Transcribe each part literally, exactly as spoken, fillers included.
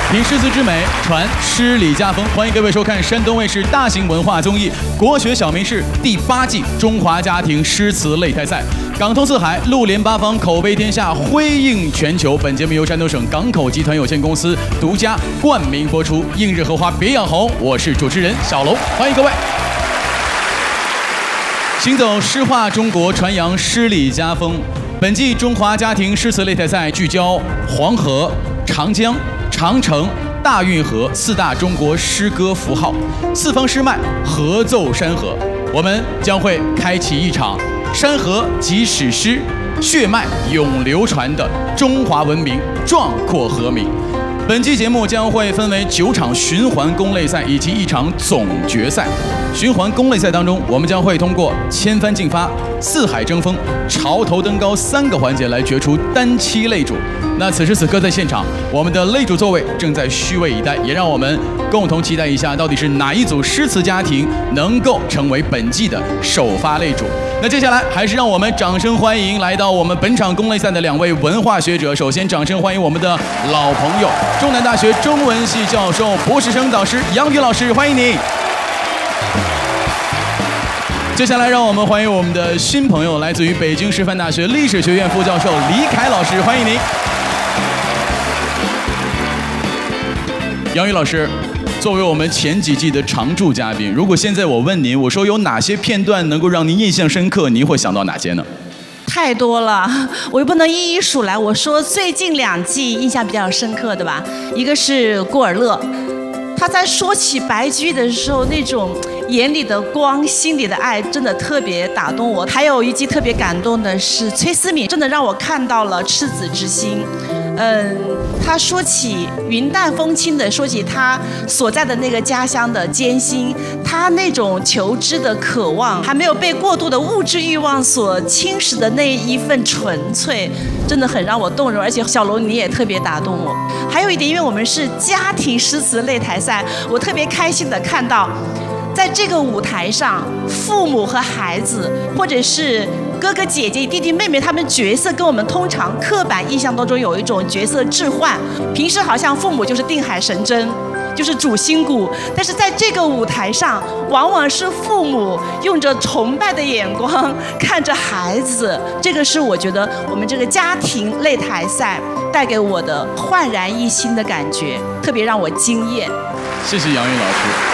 品诗词之美，传诗礼家风。欢迎各位收看山东卫视大型文化综艺《国学小名士》第八季中华家庭诗词擂台赛。港通四海，陆连八方，口碑天下，辉映全球。本节目由山东省港口集团有限公司独家冠名播出。映日荷花别样红，我是主持人小龙，欢迎各位。行走诗画中国，传扬诗礼家风。本季中华家庭诗词擂台赛聚焦黄河、长江、长城、大运河四大中国诗歌符号，四方诗脉合奏山河。我们将会开启一场山河及史诗血脉永流传的中华文明壮阔和鸣。本期节目将会分为九场循环攻擂赛以及一场总决赛。循环攻擂赛当中，我们将会通过千帆竞发、四海争锋、潮头登高三个环节来决出单期擂主。那此时此刻在现场，我们的擂主座位正在虚位以待，也让我们共同期待一下，到底是哪一组诗词家庭能够成为本季的首发擂主。那接下来还是让我们掌声欢迎来到我们本场攻擂赛的两位文化学者。首先掌声欢迎我们的老朋友，中南大学中文系教授、博士生导师杨宇老师，欢迎您。接下来让我们欢迎我们的新朋友，来自于北京师范大学历史学院副教授李凯老师，欢迎您。杨宇老师，作为我们前几季的常驻嘉宾，如果现在我问您，我说有哪些片段能够让您印象深刻，您会想到哪些呢？ 太多了，我又不能一一数来。我说最近两季印象比较深刻的吧，一个是顾尔勒，他在说起白居易的时候，那种眼里的光、心里的爱，真的特别打动我。还有一季特别感动的是崔思敏，真的让我看到了赤子之心。嗯，他说起云淡风轻的说起他所在的那个家乡的艰辛，他那种求知的渴望，还没有被过度的物质欲望所侵蚀的那一份纯粹，真的很让我动容。而且小龙你也特别打动我。还有一点，因为我们是家庭诗词擂台赛，我特别开心的看到在这个舞台上，父母和孩子，或者是哥哥姐姐、弟弟妹妹，他们角色跟我们通常刻板印象当中有一种角色置换。平时好像父母就是定海神针，就是主心骨，但是在这个舞台上，往往是父母用着崇拜的眼光看着孩子。这个是我觉得我们这个家庭擂台赛带给我的焕然一新的感觉，特别让我惊艳。 谢谢杨宇老师。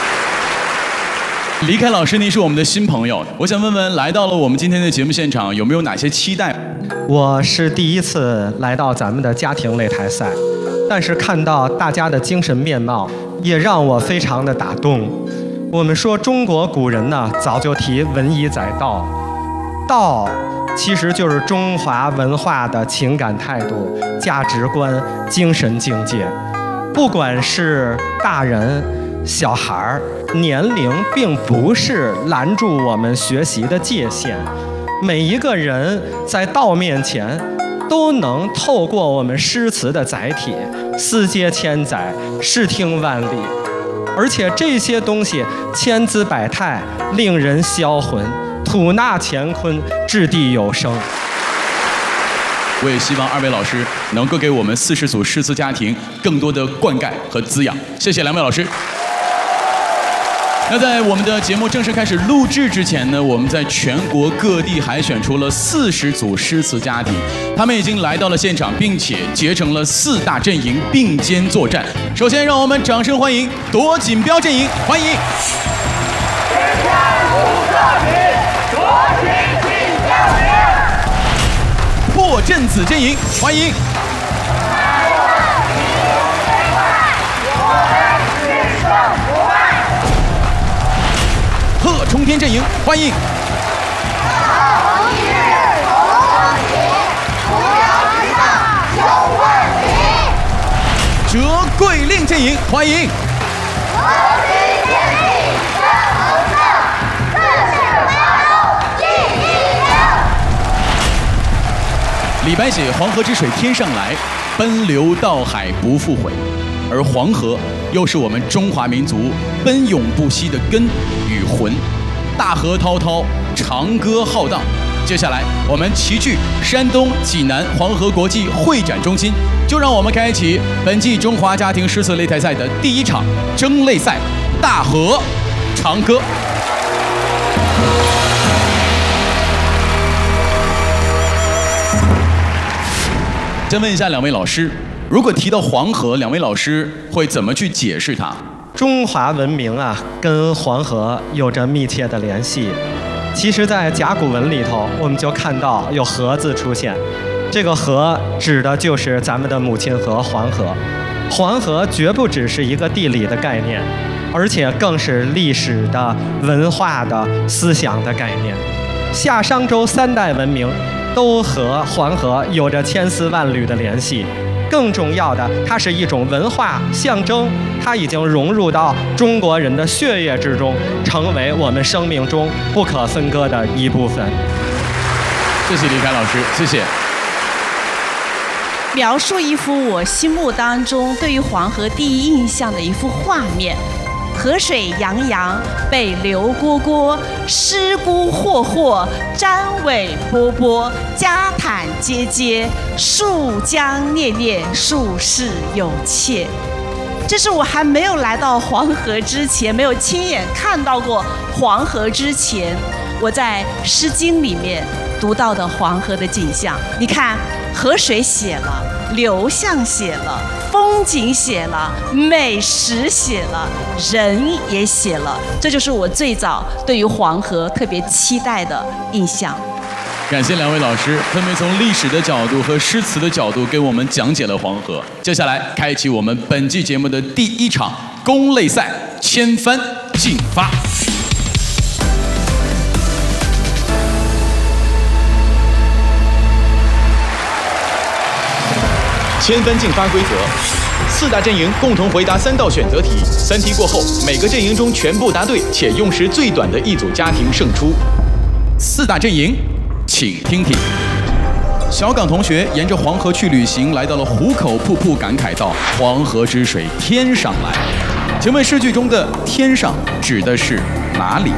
李凯老师，您是我们的新朋友，我想问问，来到了我们今天的节目现场，有没有哪些期待？ 我是第一次来到咱们的家庭擂台赛，但是看到大家的精神面貌，也让我非常的打动。我们说中国古人呢，早就提文以载道，道其实就是中华文化的情感态度、价值观、精神境界。不管是大人、小孩儿，年龄并不是拦住我们学习的界限。每一个人在道面前，都能透过我们诗词的载体，思接千载，视听万里。而且这些东西千姿百态，令人销魂，吐纳乾坤，掷地有声。 我也希望二位老师能够给我们四十组诗词家庭更多的灌溉和滋养。谢谢两位老师。那在我们的节目正式开始录制之前呢，我们在全国各地海选出了四十组诗词家庭，他们已经来到了现场，并且结成了四大阵营并肩作战。首先，让我们掌声欢迎夺锦标阵营，欢迎！ 天下无色品，夺锦锦标兵。 破阵子阵营，欢迎！贺冲天阵营，欢迎！ 好一日同欢喜，扶摇直上有万里。 折桂令阵营，欢迎！ 和平天地三横正，四世八楼一一零。 李白写黄河之水天上来，奔流到海不复回。而黄河又是我们中华民族奔涌不息的根与魂。大河滔滔，长歌浩荡， 接下来我们齐聚山东济南黄河国际会展中心，就让我们开启本季中华家庭诗词擂台赛的第一场争擂赛——大河长歌。先问一下两位老师，如果提到黄河，两位老师会怎么去解释它？ 中华文明啊，跟黄河有着密切的联系。其实，在甲骨文里头，我们就看到有“河”字出现，这个“河”指的就是咱们的母亲河黄河。黄河绝不只是一个地理的概念，而且更是历史的、文化的、思想的概念。夏商周三代文明都和黄河有着千丝万缕的联系。更重要的，它是一种文化象征，它已经融入到中国人的血液之中，成为我们生命中不可分割的一部分。 谢谢李凯老师，谢谢。 描述一幅我心目当中对于黄河第一印象的一幅画面。河水洋洋，北流蝈蝈，尸骨霍霍，瞻尾波波，家坦阶阶，树江念念，树势有切。这是我还没有来到黄河之前，没有亲眼看到过黄河之前，我在《诗经》里面读到的黄河的景象。你看，河水写了，流向写了，风景写了，美食写了，人也写了，这就是我最早对于黄河特别期待的印象。 感谢两位老师分别从历史的角度和诗词的角度给我们讲解了黄河。接下来开启我们本期节目的第一场攻擂赛——千帆竞发。千帆竞发规则：四大阵营共同回答三道选择题，三题过后，每个阵营中全部答对且用时最短的一组家庭胜出。四大阵营，请听题。小岗同学沿着黄河去旅行，来到了壶口瀑布，感慨道：“黄河之水天上来。”请问诗句中的“天上”指的是哪里？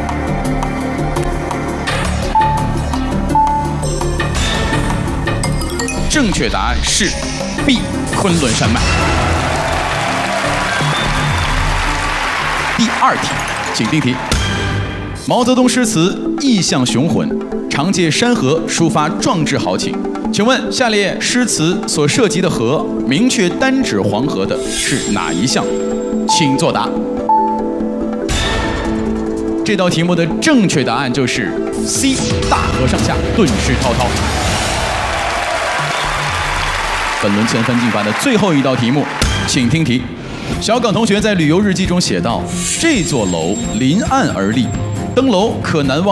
正确答案是 B， 昆仑山脉。第二题，请听题。毛泽东诗词意象雄浑，常借山河抒发壮志豪情。请问下列诗词所涉及的河，明确单指黄河的是哪一项？请作答。这道题目的正确答案就是 C， 大河上下，顿失滔滔。本轮千帆竞发的最后一道题目，请听题。小岗同学在旅游日记中写道：“这座楼临岸而立，登楼可难忘。”